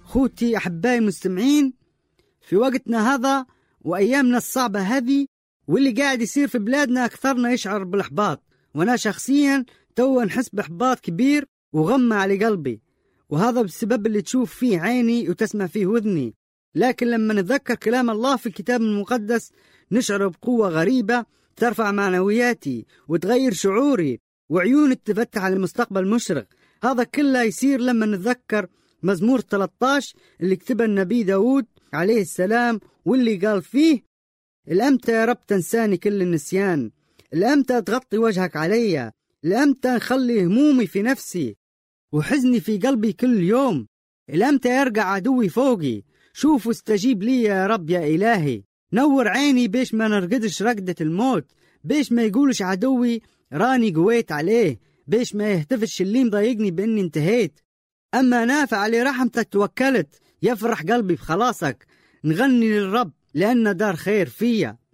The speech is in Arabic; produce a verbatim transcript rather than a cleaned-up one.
خوتي أحبائي المستمعين، في وقتنا هذا وأيامنا الصعبة هذه واللي قاعد يصير في بلادنا أكثرنا يشعر بالإحباط، وأنا شخصيا تو نحس بإحباط كبير وغمة على قلبي، وهذا بسبب اللي تشوف فيه عيني وتسمع فيه وذني. لكن لما نتذكر كلام الله في الكتاب المقدس نشعر بقوة غريبة ترفع معنوياتي وتغير شعوري، وعيوني تفتح على المستقبل مشرق. هذا كله يصير لما نتذكر مزمور ثلاثة عشر اللي كتبه النبي داود عليه السلام، واللي قال فيه: الأمتى يا رب تنساني كل النسيان؟ الأمتى تغطي وجهك علي؟ الأمتى نخلي همومي في نفسي وحزني في قلبي كل يوم؟ الأمتى يرجع عدوي فوقي؟ شوف واستجيب لي يا رب يا إلهي. نور عيني بيش ما نرقدش رقدة الموت، بيش ما يقولش عدوي راني قويت عليه، بيش ما يهتفش اللي مضايقني بإني انتهيت. أما نافع علي رحمتك توكلت، يفرح قلبي بخلاصك. نغني للرب لأن دار خير فيا.